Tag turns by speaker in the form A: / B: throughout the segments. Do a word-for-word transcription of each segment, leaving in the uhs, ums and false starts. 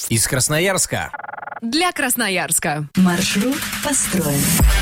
A: Из Красноярска.
B: Для Красноярска.
C: Маршрут построен.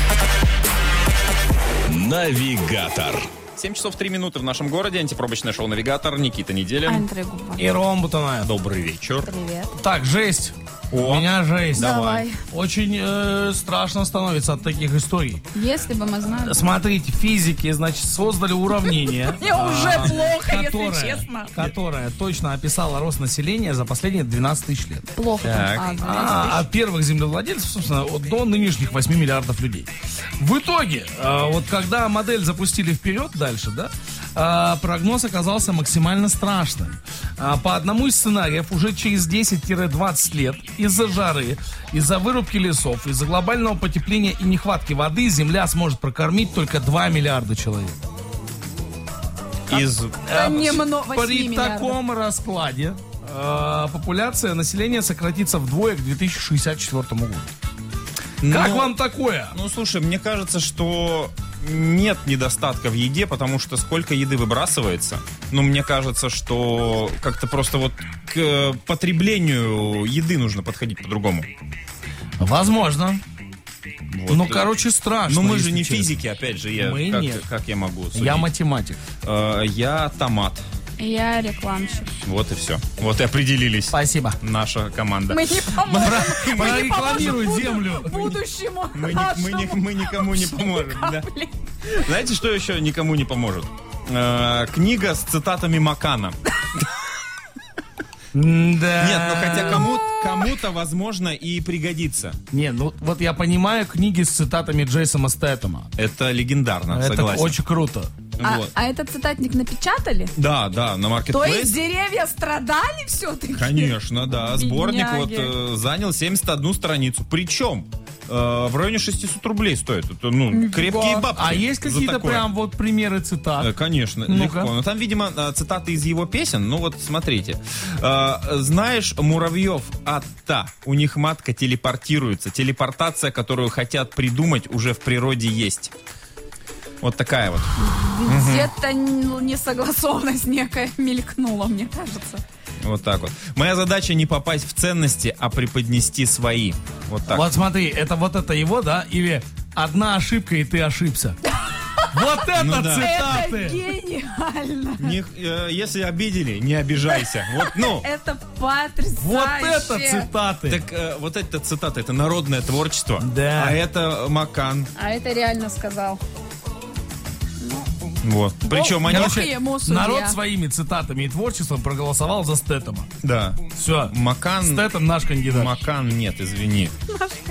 D: Навигатор.
E: семь часов три минуты в нашем городе. Антипробочное шоу «Навигатор». Никита Неделин.
F: Андрей Губа.
G: И Ром Бутунаев.
E: Добрый вечер.
F: Привет.
G: Так, жесть.
E: О,
G: У меня жесть.
F: Давай.
G: Очень э, страшно становится от таких историй.
F: Если бы мы знали.
G: Смотрите, физики, значит, создали уравнение.
F: Мне уже плохо, если
G: которое,
F: честно.
G: которое точно описало рост населения за последние двенадцать тысяч лет.
F: Плохо.
E: Так.
F: А, двенадцать
G: А, от первых землевладельцев, собственно, вот до нынешних восьми миллиардов людей. В итоге, э, вот когда модель запустили вперед дальше, да, э, прогноз оказался максимально страшным. А, по одному из сценариев уже через десять-двадцать лет из-за жары, из-за вырубки лесов, из-за глобального потепления и нехватки воды Земля сможет прокормить только два миллиарда человек.
E: Из...
F: Да не много, восемь
G: При
F: миллиардов.
G: таком раскладе э, популяция населения сократится вдвое к две тысячи шестьдесят четвёртому году. Как
E: Ну,
G: вам такое?
E: Ну, слушай, мне кажется, что нет недостатка в еде, потому что сколько еды выбрасывается. Ну, мне кажется, что как-то просто вот к потреблению еды нужно подходить по-другому.
G: Возможно.
E: Вот.
G: Ну, короче, страшно.
E: Ну, мы же
G: если
E: не
G: честно.
E: физики, опять же. Я,
G: Мы
E: как,
G: нет.
E: как я могу судить?
G: Я математик.
E: Э, я томат.
F: Я рекламщик.
E: Вот и все. Вот и определились.
G: Спасибо.
E: Наша команда.
F: Мы не поможем. Мы не
G: Прорекламируй
F: поможем
G: землю.
F: буду- будущему
E: Мы, ни- мы, ни-
F: нашему
E: мы никому не поможем. Да.
F: блин.
E: Знаете, что еще никому не поможет? Э, книга с цитатами Макана.
G: Да.
E: Нет, ну хотя кому, кому-то, возможно, и пригодится.
G: Не, ну вот я понимаю книги с цитатами Джейсона Стэтэма.
E: Это легендарно,
G: Это
E: согласен.
G: очень круто.
F: А,
E: Вот.
F: а этот цитатник напечатали?
E: Да, да, на
F: То есть
E: Marketplace.
F: деревья страдали все-таки?
E: Конечно, да. Сборник вот
F: Бедняги.
E: э, занял семьдесят одну страницу. Причем э, в районе шестьсот рублей стоит. Это, ну, крепкие бабки.
G: А есть
E: за
G: какие-то
E: такое.
G: прям вот примеры цитат?
E: Э, Конечно,
G: Ну-ка.
E: легко. Но там, видимо, э, цитаты из его песен. Ну вот, смотрите. Э, Знаешь, муравьев ата, у них матка телепортируется. Телепортация, которую хотят придумать, уже в природе есть. Вот такая вот.
F: Где-то ну, несогласованность некая мелькнула, мне кажется.
E: Вот так вот. Моя задача не попасть в ценности, а преподнести свои. Вот так.
G: Вот смотри, это вот это его, да? Или одна ошибка, и ты ошибся. Вот это
E: Ну да.
F: Это
G: цитаты!
F: гениально.
E: Не- э, если обидели, не обижайся. Вот, ну.
F: Это потрясающе.
G: Вот это цитаты!
E: Так э, вот эта цитата, это народное творчество.
G: Да.
E: А это Макан.
F: А это реально сказал.
E: Вот. Причем они...
F: Короче, ему судья.
G: народ своими цитатами и творчеством проголосовал за Стэтэма.
E: Да.
G: Все.
E: Макан...
G: Стэтэм наш кандидат.
E: Макан нет, извини.